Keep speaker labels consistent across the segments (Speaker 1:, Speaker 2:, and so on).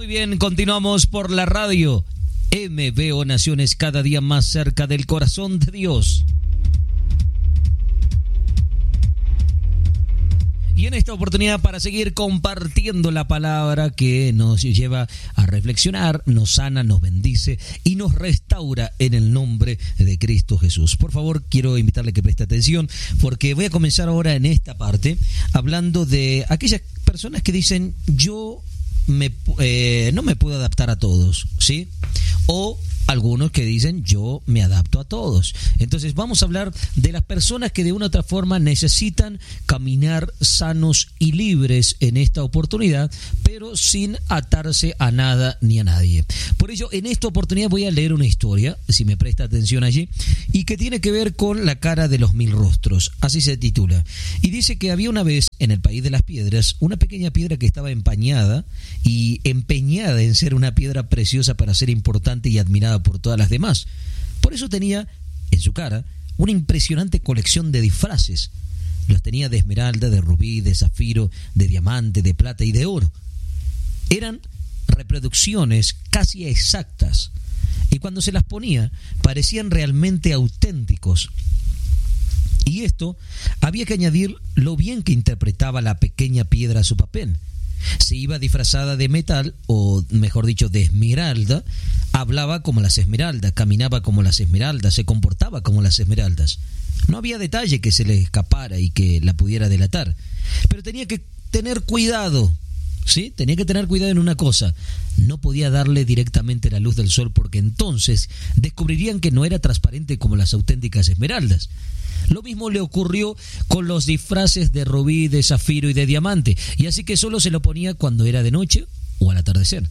Speaker 1: bien, continuamos por la radio. MBO Naciones, cada día más cerca del corazón de Dios. Y en esta oportunidad, para seguir compartiendo la palabra que nos lleva a reflexionar, nos sana, nos bendice y nos restaura en el nombre de Cristo Jesús. Por favor, quiero invitarle que preste atención, porque voy a comenzar ahora en esta parte hablando de aquellas personas que dicen: yo no me puedo adaptar a todos, ¿sí? O algunos que dicen: yo me adapto a todos. Entonces vamos a hablar de las personas que de una u otra forma necesitan caminar sanos y libres en esta oportunidad, pero sin atarse a nada ni a nadie. Por ello, en esta oportunidad voy a leer una historia, si me presta atención allí, y que tiene que ver con la cara de los mil rostros. Así se titula. Y dice que había una vez en el país de las piedras una pequeña piedra que estaba empañada y empeñada en ser una piedra preciosa para ser importante y admirada por todas las demás. Por eso tenía en su cara una impresionante colección de disfraces. Los tenía de esmeralda, de rubí, de zafiro, de diamante, de plata y de oro. Eran reproducciones casi exactas, y cuando se las ponía parecían realmente auténticos. Y esto había que añadir lo bien que interpretaba la pequeña piedra a su papel. Se iba disfrazada de metal, o mejor dicho, de esmeralda. Hablaba como las esmeraldas, caminaba como las esmeraldas, se comportaba como las esmeraldas. No había detalle que se le escapara y que la pudiera delatar. Pero tenía que tener cuidado, ¿sí? Tenía que tener cuidado en una cosa: no podía darle directamente la luz del sol, porque entonces descubrirían que no era transparente como las auténticas esmeraldas. Lo mismo le ocurrió con los disfraces de rubí, de zafiro y de diamante, y así que solo se lo ponía cuando era de noche o al atardecer.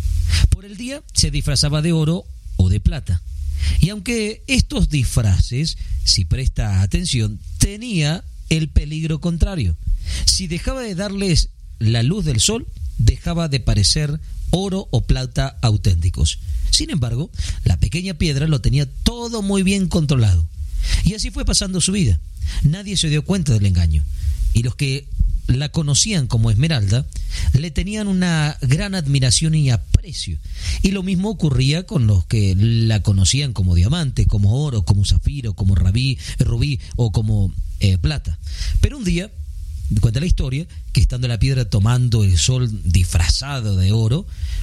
Speaker 1: Por el día se disfrazaba de oro o de plata. Y aunque estos disfraces, si presta atención, tenía el peligro contrario. Si dejaba de darles la luz del sol, dejaba de parecer oro o plata auténticos. Sin embargo, la pequeña piedra lo tenía todo muy bien controlado. Y así fue pasando su vida. Nadie se dio cuenta del engaño. Y los que la conocían como Esmeralda le tenían una gran admiración y aprecio. Y lo mismo ocurría con los que la conocían como diamante, como oro, como zafiro, como rubí o como plata. Pero un día, cuenta la historia, que estando la piedra tomando el sol disfrazado de oro,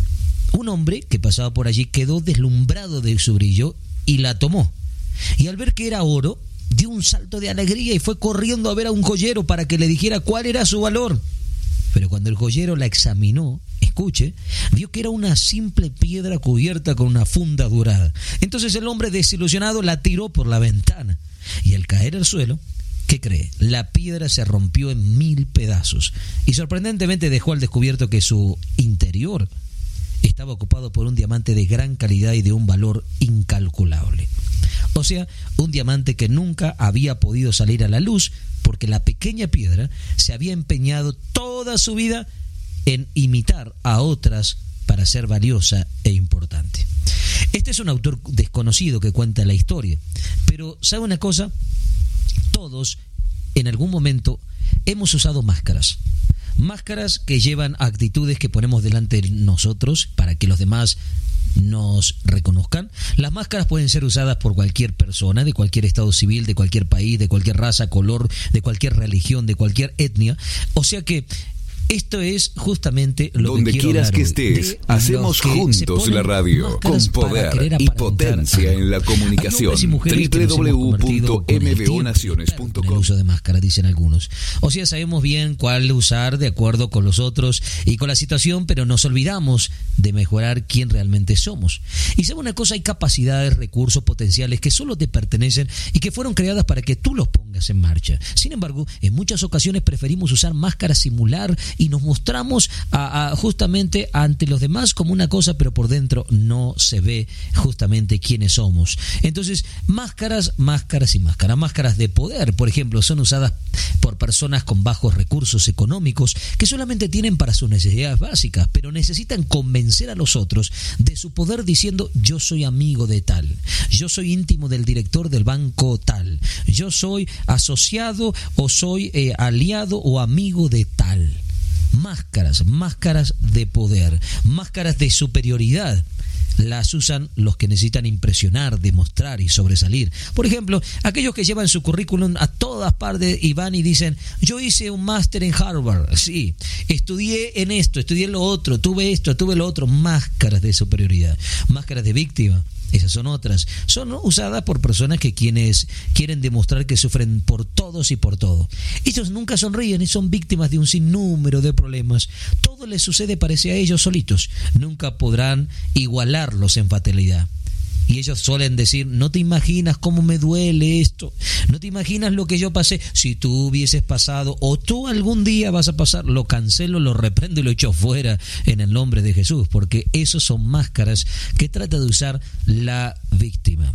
Speaker 1: un hombre que pasaba por allí quedó deslumbrado de su brillo y la tomó. Y al ver que era oro, dio un salto de alegría y fue corriendo a ver a un joyero para que le dijera cuál era su valor. Pero cuando el joyero la examinó, escuche, vio que era una simple piedra cubierta con una funda dorada. Entonces el hombre, desilusionado, la tiró por la ventana. Y al caer al suelo, ¿qué cree? La piedra se rompió en 1000 pedazos. Y sorprendentemente dejó al descubierto que su interior estaba ocupado por un diamante de gran calidad y de un valor incalculable. O sea, un diamante que nunca había podido salir a la luz, porque la pequeña piedra se había empeñado toda su vida en imitar a otras para ser valiosa e importante. Este es un autor desconocido que cuenta la historia, pero ¿sabe una cosa? Todos en algún momento hemos usado máscaras. Máscaras que llevan actitudes que ponemos delante de nosotros para que los demás nos reconozcan. Las máscaras pueden ser usadas por cualquier persona, de cualquier estado civil, de cualquier país, de cualquier raza, color, de cualquier religión, de cualquier etnia. O sea que esto es justamente lo
Speaker 2: donde
Speaker 1: que quiero
Speaker 2: quieras que
Speaker 1: hoy,
Speaker 2: estés, hacemos juntos la radio con poder y potencia en la comunicación. www.mbonaciones.com.
Speaker 1: El uso de máscara, dicen algunos. O sea, sabemos bien cuál usar de acuerdo con los otros y con la situación, pero nos olvidamos de mejorar quién realmente somos. Y sabe una cosa, hay capacidades, recursos, potenciales que solo te pertenecen y que fueron creadas para que tú los pongas en marcha. Sin embargo, en muchas ocasiones preferimos usar máscaras, simular, y nos mostramos justamente ante los demás como una cosa, pero por dentro no se ve justamente quiénes somos. Entonces, máscaras y máscaras. Máscaras de poder, por ejemplo, son usadas por personas con bajos recursos económicos que solamente tienen para sus necesidades básicas, pero necesitan convencer a los otros de su poder diciendo: yo soy amigo de tal, yo soy íntimo del director del banco tal, yo soy asociado o soy aliado o amigo de tal. máscaras de poder, máscaras de superioridad. Las usan los que necesitan impresionar, demostrar y sobresalir. Por ejemplo, aquellos que llevan su currículum a todas partes y van y dicen: yo hice un máster en Harvard, sí, estudié en esto, estudié en lo otro, tuve esto, tuve lo otro. Máscaras de superioridad, máscaras de víctima. Esas son otras. Son usadas por personas que quienes quieren demostrar que sufren por todos y por todo. Ellos nunca sonríen y son víctimas de un sinnúmero de problemas. Todo les sucede parece a ellos solitos. Nunca podrán igualarlos en fatalidad. Y ellos suelen decir: no te imaginas cómo me duele esto, no te imaginas lo que yo pasé. Si tú hubieses pasado, o tú algún día vas a pasar, lo cancelo, lo reprendo y lo echo fuera en el nombre de Jesús, porque esos son máscaras que trata de usar la víctima,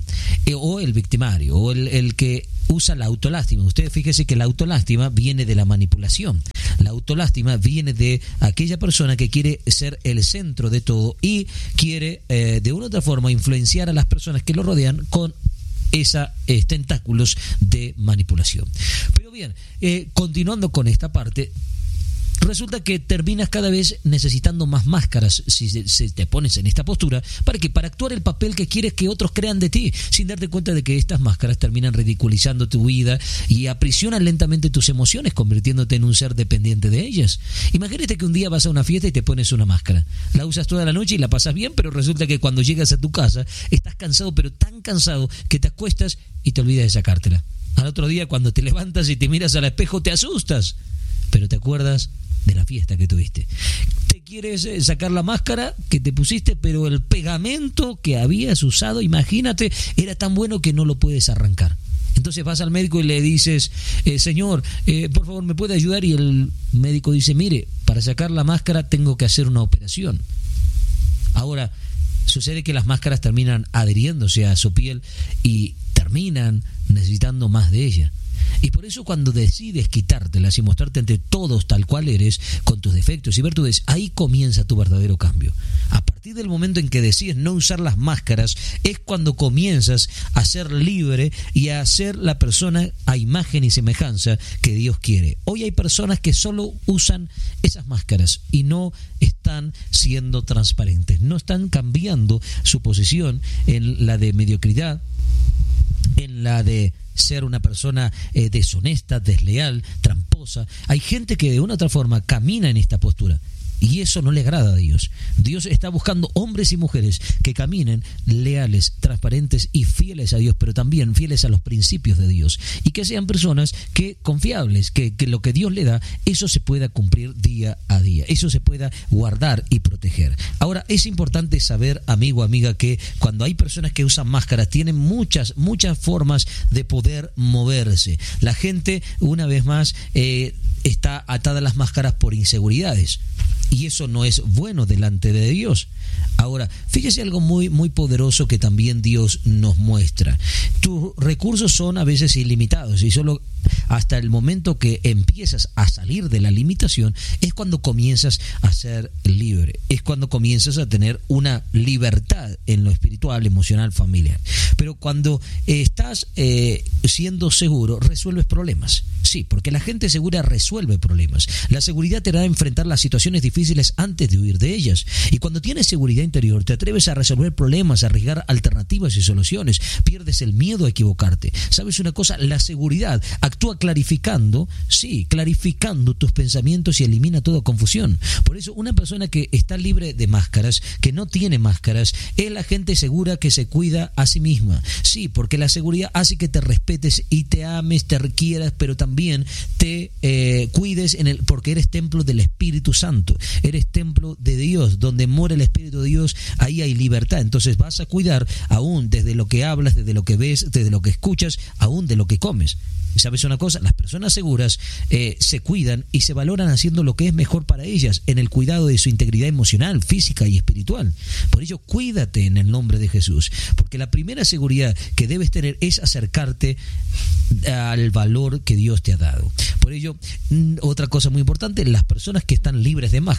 Speaker 1: o el victimario, o el que usa la autolástima. Ustedes fíjense que la autolástima viene de la manipulación. La autolástima viene de aquella persona que quiere ser el centro de todo y quiere de una u otra forma influenciar a las personas que lo rodean con esos tentáculos de manipulación. Pero bien, continuando con esta parte, resulta que terminas cada vez necesitando más máscaras si te pones en esta postura. ¿Para qué? Para actuar el papel que quieres que otros crean de ti, sin darte cuenta de que estas máscaras terminan ridiculizando tu vida y aprisionan lentamente tus emociones, convirtiéndote en un ser dependiente de ellas. Imagínate que un día vas a una fiesta y te pones una máscara. La usas toda la noche y la pasas bien, pero resulta que cuando llegas a tu casa estás cansado, pero tan cansado que te acuestas y te olvidas de sacártela. Al otro día, cuando te levantas y te miras al espejo, te asustas, pero te acuerdas de la fiesta que tuviste. Te quieres sacar la máscara que te pusiste, pero el pegamento que habías usado, imagínate, era tan bueno que no lo puedes arrancar. Entonces vas al médico y le dices: señor, por favor, ¿me puede ayudar? Y el médico dice: mire, para sacar la máscara tengo que hacer una operación. Ahora, sucede que las máscaras terminan adhiriéndose a su piel y terminan necesitando más de ella. Y por eso, cuando decides quitártelas y mostrarte ante todos tal cual eres, con tus defectos y virtudes, ahí comienza tu verdadero cambio. A partir del momento en que decides no usar las máscaras, es cuando comienzas a ser libre y a ser la persona a imagen y semejanza que Dios quiere. Hoy hay personas que solo usan esas máscaras y no están siendo transparentes, no están cambiando su posición en la de mediocridad, en la de ser una persona deshonesta, desleal, tramposa. Hay gente que de una u otra forma camina en esta postura y eso no le agrada a Dios. Dios está buscando hombres y mujeres que caminen leales, transparentes y fieles a Dios, pero también fieles a los principios de Dios, y que sean personas que confiables, que lo que Dios le da, eso se pueda cumplir día a día, eso se pueda guardar y proteger. Ahora, es importante saber, amigo, amiga, que cuando hay personas que usan máscaras, tienen muchas formas de poder moverse. La gente, una vez más, está atada a las máscaras por inseguridades. Y eso no es bueno delante de Dios. Ahora, fíjese algo muy poderoso que también Dios nos muestra. Tus recursos son a veces ilimitados y solo hasta el momento que empiezas a salir de la limitación es cuando comienzas a ser libre. Es cuando comienzas a tener una libertad en lo espiritual, emocional, familiar. Pero cuando estás siendo seguro, resuelves problemas. Sí, porque la gente segura resuelve problemas. La seguridad te hará enfrentar las situaciones difíciles antes de huir de ellas. Y cuando tienes seguridad interior, te atreves a resolver problemas, a arriesgar alternativas y soluciones. Pierdes el miedo a equivocarte. ¿Sabes una cosa? La seguridad actúa clarificando tus pensamientos y elimina toda confusión. Por eso, una persona que está libre de máscaras, que no tiene máscaras, es la gente segura que se cuida a sí misma. Sí, porque la seguridad hace que te respetes y te ames, te requieras, pero también te cuides porque eres templo del Espíritu Santo. Eres templo de Dios. Donde mora el Espíritu de Dios, ahí hay libertad. Entonces vas a cuidar aún desde lo que hablas, desde lo que ves, desde lo que escuchas, aún de lo que comes. ¿Sabes una cosa? Las personas seguras se cuidan y se valoran haciendo lo que es mejor para ellas, en el cuidado de su integridad emocional, física y espiritual. Por ello, cuídate en el nombre de Jesús, porque la primera seguridad que debes tener es acercarte al valor que Dios te ha dado. Por ello, otra cosa muy importante, las personas que están libres de máscaras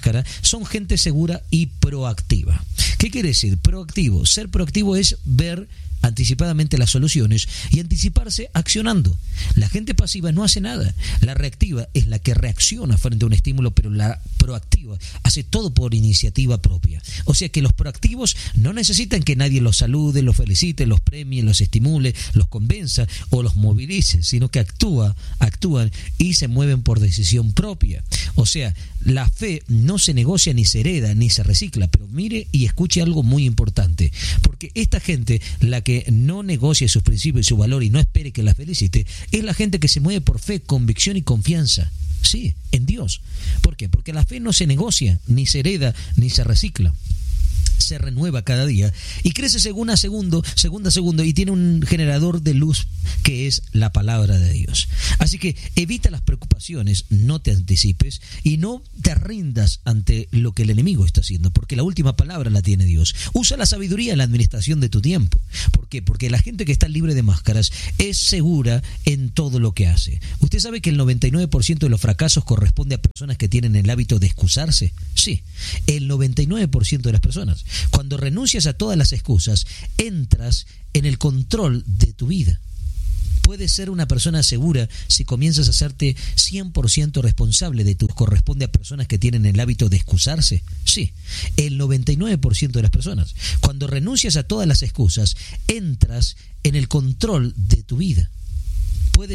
Speaker 1: máscara son gente segura y proactiva. ¿Qué quiere decir? Proactivo. Ser proactivo es ver anticipadamente las soluciones y anticiparse accionando. La gente pasiva no hace nada. La reactiva es la que reacciona frente a un estímulo, pero la proactiva hace todo por iniciativa propia. O sea que los proactivos no necesitan que nadie los salude, los felicite, los premie, los estimule, los convenza o los movilice, sino que actúan y se mueven por decisión propia. O sea, la fe no se negocia, ni se hereda, ni se recicla. Pero mire y escuche algo muy importante, porque esta gente, la que no negocie sus principios y su valor y no espere que la felicite, es la gente que se mueve por fe, convicción y confianza. Sí, en Dios. ¿Por qué? Porque la fe no se negocia, ni se hereda, ni se recicla. Se renueva cada día y crece segunda a segundo y tiene un generador de luz que es la palabra de Dios. Así que evita las preocupaciones, no te anticipes y no te rindas ante lo que el enemigo está haciendo, porque la última palabra la tiene Dios. Usa la sabiduría en la administración de tu tiempo. ¿Por qué? Porque la gente que está libre de máscaras es segura en todo lo que hace. ¿Usted sabe que el 99% de los fracasos corresponde a personas que tienen el hábito de excusarse? Sí, el 99% de las personas. Cuando renuncias a todas las excusas, entras en el control de tu vida. Puedes ser una persona segura si comienzas a hacerte 100% responsable de tu. ¿Corresponde a personas que tienen el hábito de excusarse? Sí, el 99% de las personas. Cuando renuncias a todas las excusas, entras en el control de tu vida.